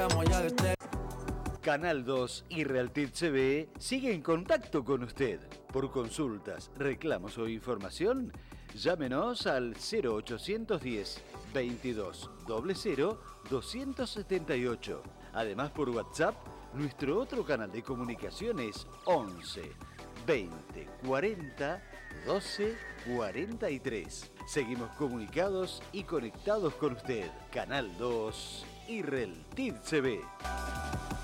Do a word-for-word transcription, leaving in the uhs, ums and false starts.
Canal dos y Realtid T V sigue en contacto con usted. Por consultas, reclamos o información, llámenos al cero ochocientos diez, veintidós, cero cero, doscientos setenta y ocho. Además, por WhatsApp, nuestro otro canal de comunicación es once, veinte, cuarenta, doce, cuarenta y tres. Seguimos comunicados y conectados con usted. Canal dos y Realtid T V.